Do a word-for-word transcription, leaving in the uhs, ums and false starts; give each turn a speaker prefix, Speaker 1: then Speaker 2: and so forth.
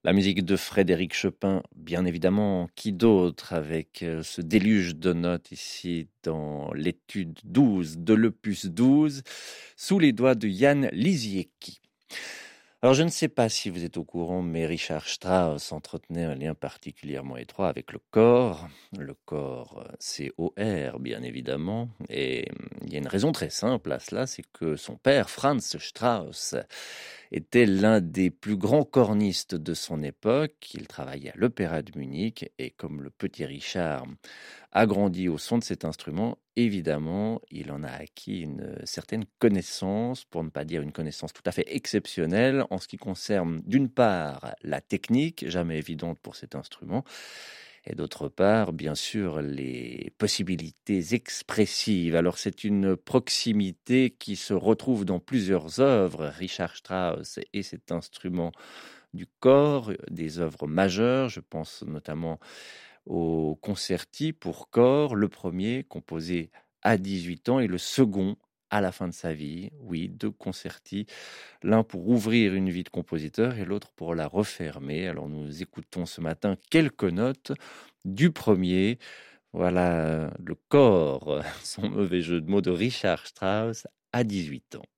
Speaker 1: La musique de Frédéric Chopin, bien évidemment, qui d'autre avec euh, ce déluge de notes ici dans l'étude douze de l'opus douze, sous les doigts de Jan Lisiecki. Alors je ne sais pas si vous êtes au courant, mais Richard Strauss entretenait un lien particulièrement étroit avec le corps. Le corps, euh, C O R, bien évidemment. Et hum, il y a une raison très simple à cela, c'est que son père, Franz Strauss, était l'un des plus grands cornistes de son époque. Il travaillait à l'Opéra de Munich et comme le petit Richard a grandi au son de cet instrument, évidemment, il en a acquis une certaine connaissance, pour ne pas dire une connaissance tout à fait exceptionnelle en ce qui concerne d'une part la technique, jamais évidente pour cet instrument, et d'autre part, bien sûr, les possibilités expressives. Alors c'est une proximité qui se retrouve dans plusieurs œuvres. Richard Strauss et cet instrument du corps, des œuvres majeures, je pense notamment au concerti pour corps, le premier composé à dix-huit ans et le second à la fin de sa vie. Oui, deux concertis, l'un pour ouvrir une vie de compositeur et l'autre pour la refermer. Alors nous écoutons ce matin quelques notes du premier. Voilà le corps, son mauvais jeu de mots de Richard Strauss à dix-huit ans.